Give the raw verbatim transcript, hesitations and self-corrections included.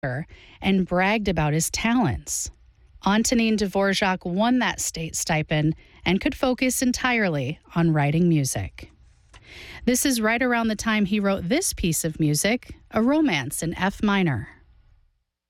and bragged about his talents. Antonin Dvorak won that state stipend and could focus entirely on writing music. This is right around the time he wrote this piece of music, a romance in F minor.